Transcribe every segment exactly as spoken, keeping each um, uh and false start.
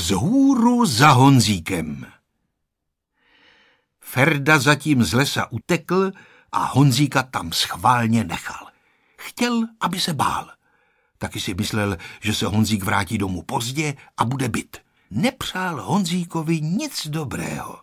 Vzhůru za Honzíkem. Ferda zatím z lesa utekl a Honzíka tam schválně nechal. Chtěl, aby se bál. Taky si myslel, že se Honzík vrátí domů pozdě a bude bit. Nepřál Honzíkovi nic dobrého.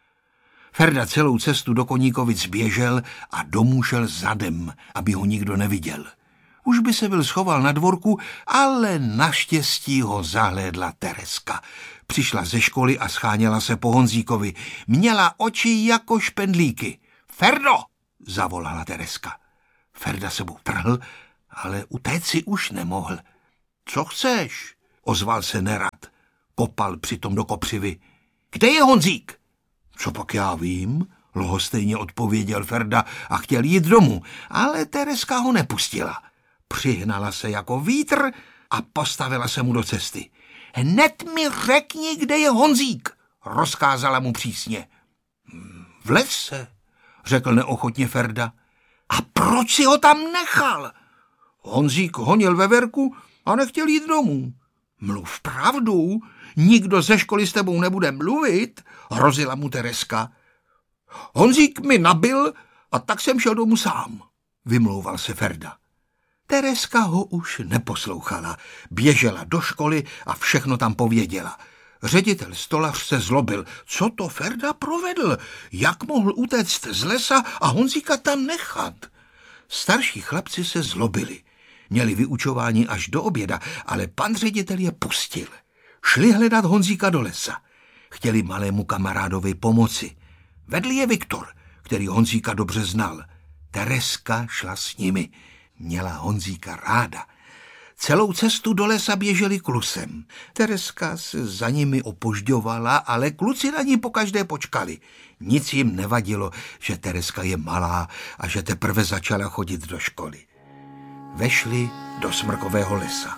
Ferda celou cestu do Koníkovic běžel a domů šel zadem, aby ho nikdo neviděl. Už by se byl schoval na dvorku, ale naštěstí ho zahlédla Tereska. Přišla ze školy a scháněla se po Honzíkovi. Měla oči jako špendlíky. Ferdo! Zavolala Tereska. Ferda sebou trhl, ale utéct si už nemohl. Co chceš? Ozval se nerad. Kopal přitom do kopřivy. Kde je Honzík? Co pak já vím? Lhostejně odpověděl Ferda a chtěl jít domů, ale Tereska ho nepustila. Přihnala se jako vítr a postavila se mu do cesty. Hned mi řekni, kde je Honzík, rozkázala mu přísně. V lese, řekl neochotně Ferda. A proč si ho tam nechal? Honzík honil veverku a nechtěl jít domů. Mluv pravdu, nikdo ze školy s tebou nebude mluvit, hrozila mu Tereska. Honzík mi nabil a tak jsem šel domů sám, vymlouval se Ferda. Tereska ho už neposlouchala, běžela do školy a všechno tam pověděla. Ředitel Stolař se zlobil. Co to Ferda provedl? Jak mohl utéct z lesa a Honzíka tam nechat? Starší chlapci se zlobili. Měli vyučování až do oběda, ale pan ředitel je pustil. Šli hledat Honzíka do lesa. Chtěli malému kamarádovi pomoci. Vedl je Viktor, který Honzíka dobře znal. Tereska šla s nimi. Měla Honzíka ráda. Celou cestu do lesa běželi klusem. Tereska se za nimi opožďovala, ale kluci na ní pokaždé počkali. Nic jim nevadilo, že Tereska je malá a že teprve začala chodit do školy. Vešli do smrkového lesa.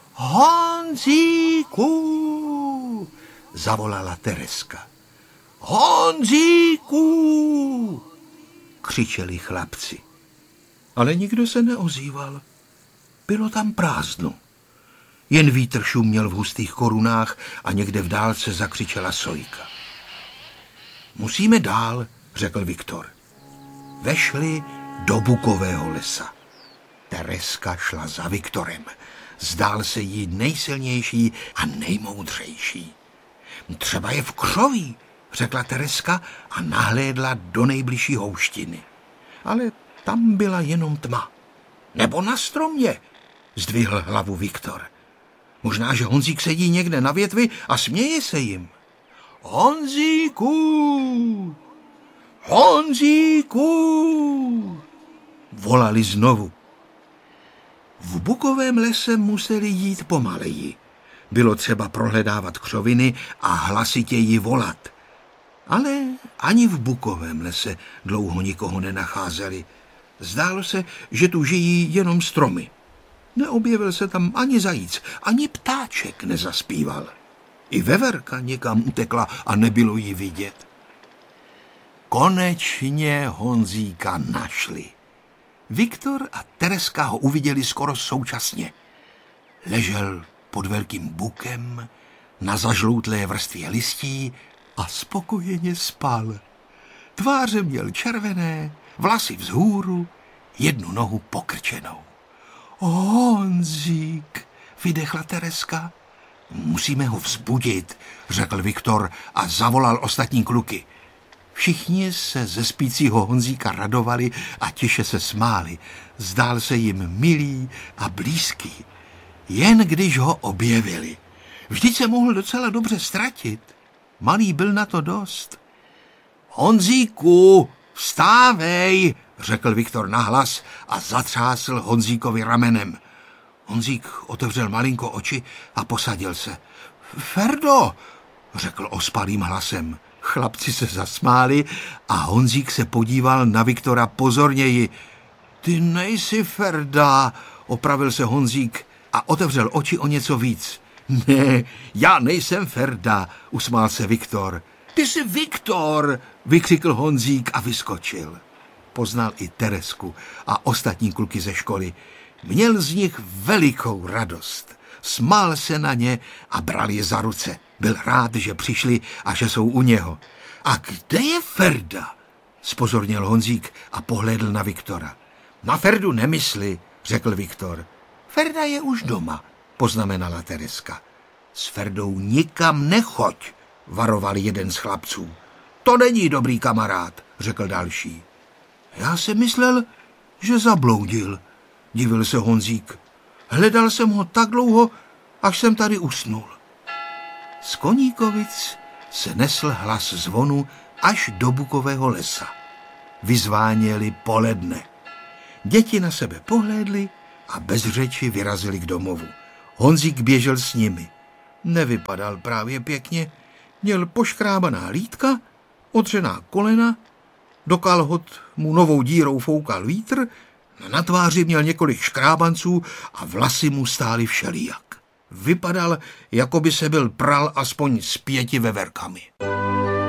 Honzíku! Zavolala Tereska. Honzíku! Křičeli chlapci. Ale nikdo se neozýval. Bylo tam prázdno. Jen vítr šuměl v hustých korunách a někde v dálce zakřičela sojka. Musíme dál, řekl Viktor. Vešli do bukového lesa. Tereska šla za Viktorem. Zdál se jí nejsilnější a nejmoudřejší. Třeba je v křoví, řekla Tereska a nahlédla do nejbližší houštiny. Ale tam byla jenom tma. Nebo na stromě, zdvihl hlavu Viktor. Možná, že Honzík sedí někde na větvi a směje se jim. Honzíku! Honzíku! Volali znovu. V bukovém lese museli jít pomaleji. Bylo třeba prohledávat křoviny a hlasitěji volat. Ale ani v bukovém lese dlouho nikoho nenacházeli. Zdálo se, že tu žijí jenom stromy. Neobjevil se tam ani zajíc, ani ptáček nezaspíval. I veverka někam utekla a nebylo jí vidět. Konečně Honzíka našli. Viktor a Tereska ho uviděli skoro současně. Ležel pod velkým bukem, na zažloutlé vrstvě listí a spokojeně spal. Tváře měl červené, vlasy vzhůru, jednu nohu pokrčenou. Honzík, vydechla Tereska. Musíme ho vzbudit, řekl Viktor a zavolal ostatní kluky. Všichni se ze spícího Honzíka radovali a tiše se smáli. Zdál se jim milý a blízký. Jen když ho objevili. Vždyť se mohl docela dobře ztratit. Malý byl na to dost. Honzíku, vstávej, řekl Viktor nahlas a zatřásl Honzíkovi ramenem. Honzík otevřel malinko oči a posadil se. Ferdo, řekl ospalým hlasem. Chlapci se zasmáli a Honzík se podíval na Viktora pozorněji. Ty nejsi Ferda, opravil se Honzík a otevřel oči o něco víc. Ne, já nejsem Ferda, usmál se Viktor. Ty jsi Viktor, vykřikl Honzík a vyskočil. Poznal i Teresku a ostatní kluky ze školy. Měl z nich velikou radost. smál se na ně a bral je za ruce. Byl rád, že přišli a že jsou u něho. A kde je Ferda? Spozornil Honzík a pohlédl na Viktora. Na Ferdu nemysli, řekl Viktor. Ferda je už doma, poznamenala Tereska. S Ferdou nikam nechoď, varoval jeden z chlapců. To není dobrý kamarád, řekl další. Já jsem myslel, že zabloudil, divil se Honzík. Hledal jsem ho tak dlouho, až jsem tady usnul. Z Koníkovic se nesl hlas zvonu až do Bukového lesa. Vyzváněli poledne. Děti na sebe pohlédly a bez řeči vyrazili k domovu. Honzík běžel s nimi. Nevypadal právě pěkně, měl poškrábaná lítka, otřená kolena, do kalhot mu novou dírou foukal vítr, na tváři měl několik škrábanců a vlasy mu stály všelijak. Vypadal, jako by se byl pral aspoň s pěti veverkami.